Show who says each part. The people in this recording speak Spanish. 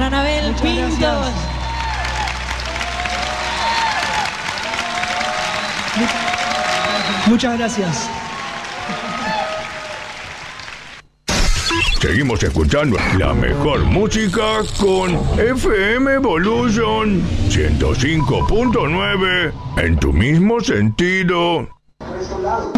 Speaker 1: Anabel
Speaker 2: Muchas
Speaker 1: Pintos.
Speaker 2: gracias. Muchas gracias.
Speaker 3: Seguimos escuchando la mejor música con FM Evolution 105.9 en tu mismo sentido.